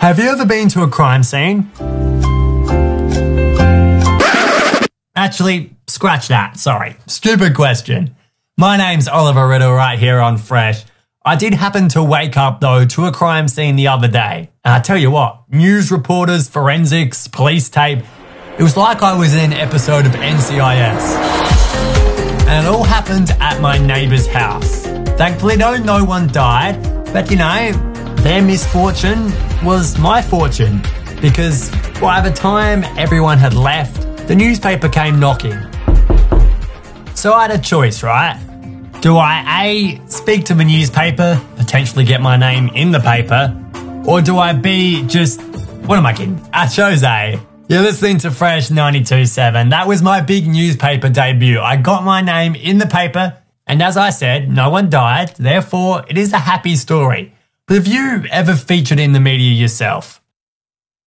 Have you ever been to a crime scene? Actually, scratch that, sorry. Stupid question. My name's Oliver Riddle right here on Fresh. I did happen to wake up though to a crime scene the other day. And I tell you what, news reporters, forensics, police tape, it was like I was in an episode of NCIS. And it all happened at my neighbour's house. Thankfully though, no one died, but you know, their misfortune was my fortune. Because by the time everyone had left, the newspaper came knocking. So I had a choice, right? Do I A, speak to the newspaper, potentially get my name in the paper, or do I B, just, what am I kidding? I chose A. You're listening to Fresh 92.7. That was my big newspaper debut. I got my name in the paper, and as I said, no one died, therefore it is a happy story. But have you ever featured in the media yourself?